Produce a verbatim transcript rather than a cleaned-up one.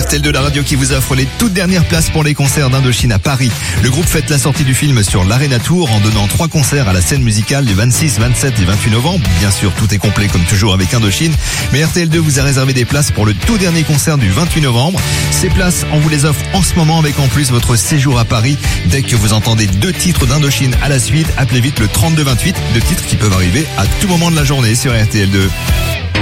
R T L deux, la radio qui vous offre les toutes dernières places pour les concerts d'Indochine à Paris. Le groupe fête la sortie du film sur l'Arena Tour en donnant trois concerts à la scène musicale du vingt-six, vingt-sept et vingt-huit novembre. Bien sûr, tout est complet comme toujours avec Indochine. Mais R T L deux vous a réservé des places pour le tout dernier concert du vingt-huit novembre. Ces places, on vous les offre en ce moment avec en plus votre séjour à Paris. Dès que vous entendez deux titres d'Indochine à la suite, appelez vite le trente-deux vingt-huit. Deux titres qui peuvent arriver à tout moment de la journée sur R T L deux.